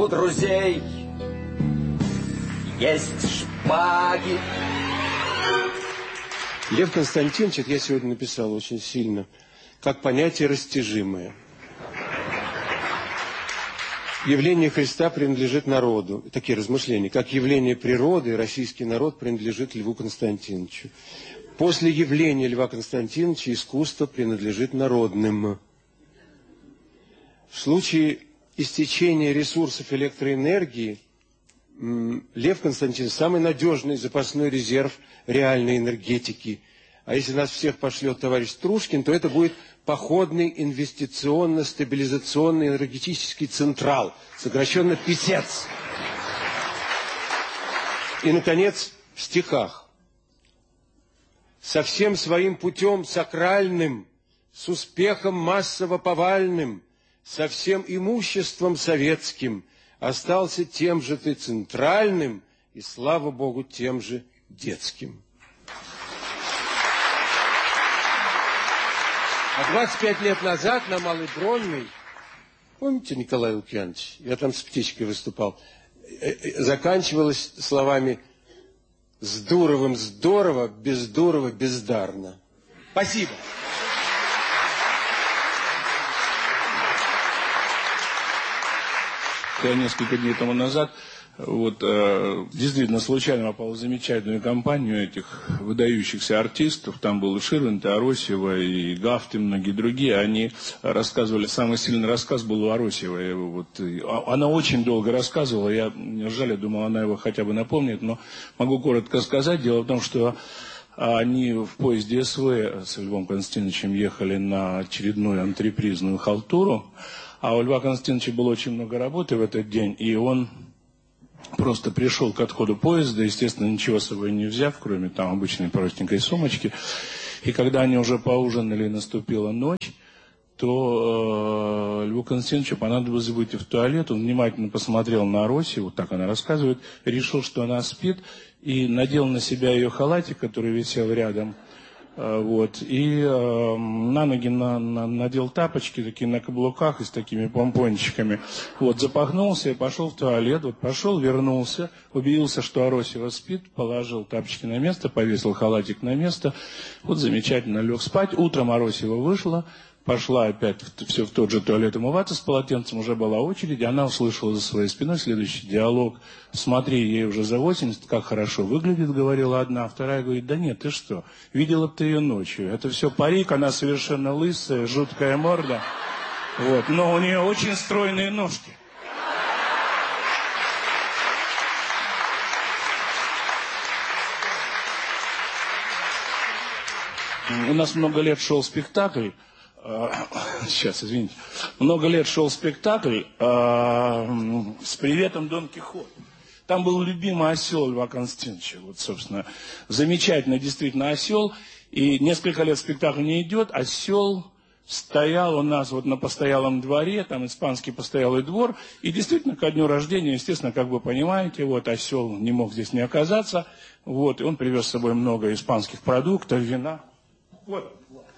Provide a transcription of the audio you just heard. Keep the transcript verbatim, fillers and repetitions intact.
у друзей есть шпаги. Лев Константинович, это я сегодня написал очень сильно, как понятие растяжимое. Явление Христа принадлежит народу. Такие размышления. Как явление природы, российский народ принадлежит Льву Константиновичу. После явления Льва Константиновича искусство принадлежит народным. В случае истечения ресурсов электроэнергии Лев Константинович самый надежный запасной резерв реальной энергетики. А если нас всех пошлет товарищ Трушкин, то это будет походный инвестиционно-стабилизационный энергетический централ, сокращенно ПИСЕЦ. И, наконец, в стихах. Со всем своим путем сакральным, с успехом массово-повальным, со всем имуществом советским остался тем же ты центральным и, слава Богу, тем же детским. А двадцать пять лет назад на Малой Бронной, помните, Николай Лукьянович, я там с птичкой выступал, заканчивалось словами «С Дуровым здорово, без Дурова бездарно». Спасибо. Я несколько дней тому назад вот, э, действительно случайно попал в замечательную компанию этих выдающихся артистов. Там был и Ширвинд, и Аросьева, и Гафт, и многие другие. Они рассказывали, самый сильный рассказ был у Аросьевой. Вот, она очень долго рассказывала, я, мне жаль, я думал, она его хотя бы напомнит, но могу коротко сказать. Дело в том, что они в поезде СВ с Львом Константиновичем ехали на очередную антрепризную халтуру, а у Льва Константиновича было очень много работы в этот день, и он просто пришел к отходу поезда, естественно, ничего с собой не взяв, кроме там обычной простенькой сумочки. И когда они уже поужинали и наступила ночь, то э, Льву Константиновичу понадобилось выйти в туалет. Он внимательно посмотрел на Аросьеву, вот так она рассказывает, решил, что она спит, и надел на себя ее халатик, который висел рядом. Вот, и э, на ноги на, на, надел тапочки такие на каблуках и с такими помпончиками. Вот, запахнулся и пошел в туалет. Вот, пошел, вернулся, убедился, что Аросьева спит, положил тапочки на место, повесил халатик на место. Вот, замечательно лег спать. Утром Аросьева вышла, пошла опять в, все в тот же туалет умываться с полотенцем, уже была очередь, и она услышала за своей спиной следующий диалог. «Смотри, ей уже за восемьдесят, как хорошо выглядит», — говорила одна, а вторая говорит: «Да нет, ты что, видела бы ты ее ночью, это все парик, она совершенно лысая, жуткая морда, вот, но у нее очень стройные ножки». У нас много лет шел спектакль, сейчас, извините. Много лет шел спектакль э, с приветом Дон Кихот. Там был любимый осел Льва Константиновича. Вот, собственно, замечательный действительно осел. И несколько лет спектакль не идет. Осел стоял у нас вот на постоялом дворе, там испанский постоялый двор. И действительно, ко дню рождения, естественно, как вы понимаете, вот осел не мог здесь не оказаться. Вот, и он привез с собой много испанских продуктов, вина. Вот.